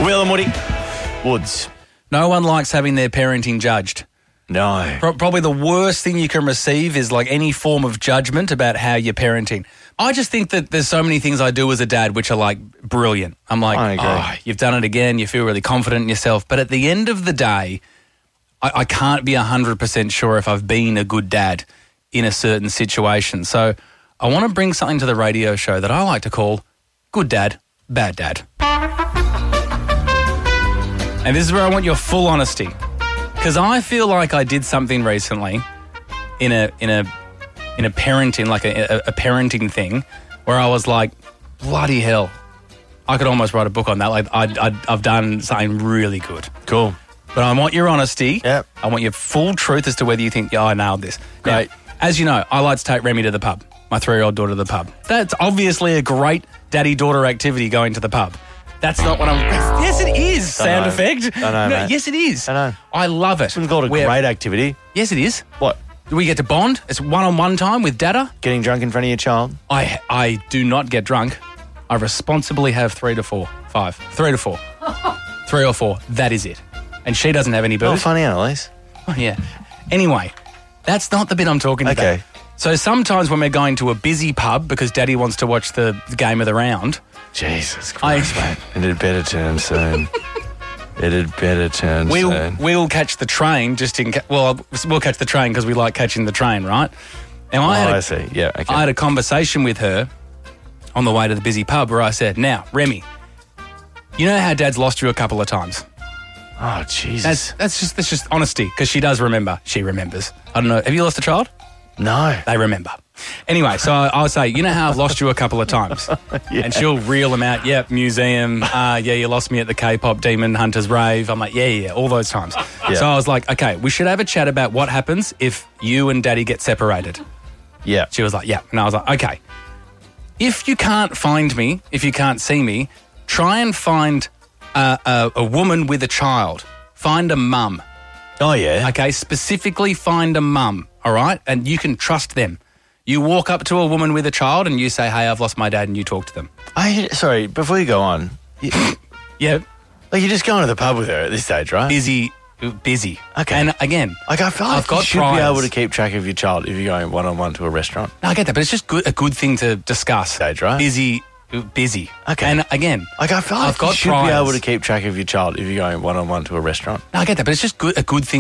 Will and Woody. Woods. No one likes having their parenting judged. No. Probably the worst thing you can receive is like any form of judgment about how you're parenting. I just think that there's so many things I do as a dad which are like brilliant. I'm like, I agree. oh, you've done it again. You feel really confident in yourself. But at the end of the day, I can't be 100% sure if I've been a good dad in a certain situation. So I want to bring something to the radio show that I like to call Good Dad, Bad Dad. And this is where I want your full honesty. Because I feel like I did something recently in a parenting, like a parenting thing, where I was like, bloody hell, I could almost write a book on that. Like I've done something really good. Cool. But I want your honesty. Yep. I want your full truth as to whether you think, yeah, I nailed this. Great. Now, as you know, I like to take Remy to the pub, my 3-year-old daughter to the pub. That's obviously a great daddy-daughter activity, going to the pub. That's not what I'm... Yes, it is. Sound effect. I know, mate. Yes, it is. I know. I love it. It's called a great activity. Yes, it is. What? We get to bond. It's one-on-one time with Dada. Getting drunk in front of your child? I do not get drunk. I responsibly have 3 to 4, 5. 3 to 4. 3 or 4. That is it. And she doesn't have any booze. Oh, funny, Annalise. Oh, yeah. Anyway, that's not the bit I'm talking about. Okay. So sometimes when we're going to a busy pub because Daddy wants to watch the game of the round... Jesus Christ, mate. It had better turn soon. We'll catch the train just in... we'll catch the train because we like catching the train, right? Now, I see. Yeah, okay. I had a conversation with her on the way to the busy pub where I said, now, Remy, you know how Dad's lost you a couple of times? Oh, Jesus. That's just honesty, because she does remember. She remembers. I don't know. Have you lost a child? No. They remember. Anyway, so I'll say, you know how I've lost you a couple of times? Yeah. And she'll reel them out. Yep, museum. Yeah, you lost me at the K-pop Demon Hunters rave. I'm like, yeah, all those times. Yeah. So I was like, okay, we should have a chat about what happens if you and Daddy get separated. Yeah. She was like, yeah. And I was like, okay. If you can't find me, if you can't see me, try and find a woman with a child. Find a mum. Oh, yeah. Okay, specifically find a mum, all right? And you can trust them. You walk up to a woman with a child and you say, hey, I've lost my dad, and you talk to them. Sorry, before you go on. Yeah. Like, you're just going to the pub with her at this stage, right? Busy. Okay. And again, Like, I feel like I've got you should priors. be able to keep track of your child if you're going one-on-one to a restaurant. No, I get that, but it's just a good thing to discuss. Stage, right? Busy. Okay. And again, Like, I feel like I've got you should priors. be able to keep track of your child if you're going one-on-one to a restaurant. No, I get that, but it's just a good thing